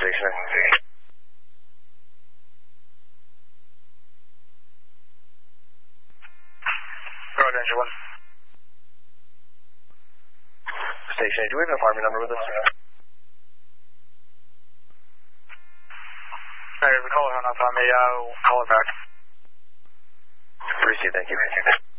station. Go ahead, Engine 1. Station, do we have an Army number with us? Hey, the caller hung up on me. I'll call it back. Appreciate it, thank you.